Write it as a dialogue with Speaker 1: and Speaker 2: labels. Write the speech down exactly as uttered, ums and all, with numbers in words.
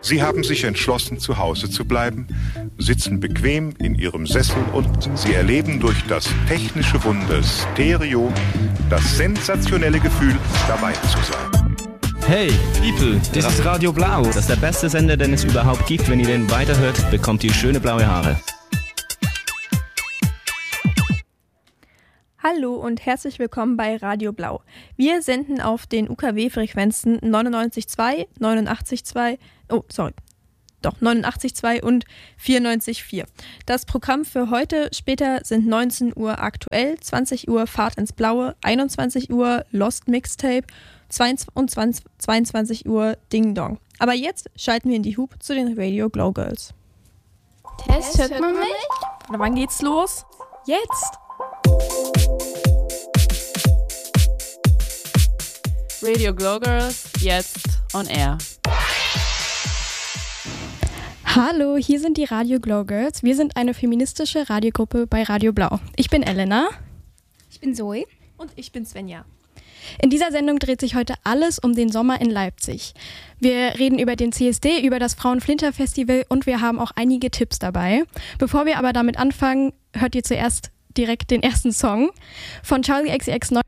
Speaker 1: Sie haben sich entschlossen, zu Hause zu bleiben, sitzen bequem in ihrem Sessel und sie erleben durch das technische Wunder Stereo das sensationelle Gefühl, dabei zu sein.
Speaker 2: Hey, People, das ist Radio Blau. Das ist der beste Sender, den es überhaupt gibt. Wenn ihr den weiterhört, bekommt ihr schöne blaue Haare.
Speaker 3: Hallo und herzlich willkommen bei Radio Blau. Wir senden auf den U K W-Frequenzen neunundneunzig Komma zwei, neunundachtzig Komma zwei, oh, sorry, doch, neunundachtzig Komma zwei und vierundneunzig Komma vier. Das Programm für heute später sind neunzehn Uhr aktuell, zwanzig Uhr Fahrt ins Blaue, einundzwanzig Uhr Lost Mixtape und zweiundzwanzig Uhr Ding Dong. Aber jetzt schalten wir in die Hub zu den Radio Glow Girls.
Speaker 4: Test, hört man mich?
Speaker 3: Oder wann geht's los?
Speaker 4: Jetzt! Radio Glow Girls, jetzt on air.
Speaker 5: Hallo, hier sind die Radio Glow Girls. Wir sind eine feministische Radiogruppe bei Radio Blau. Ich bin Elena.
Speaker 6: Ich bin Zoe.
Speaker 3: Und ich bin Svenja.
Speaker 5: In dieser Sendung dreht sich heute alles um den Sommer in Leipzig. Wir reden über den C S D, über das Frauenflinter-Festival und wir haben auch einige Tipps dabei. Bevor wir aber damit anfangen, hört ihr zuerst direkt den ersten Song von Charli X C X neun.